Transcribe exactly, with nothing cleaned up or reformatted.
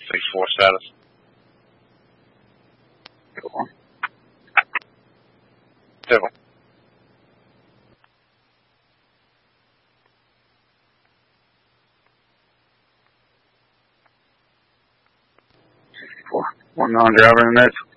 six four status. Cool. Cool. Four. One non-driver in the next.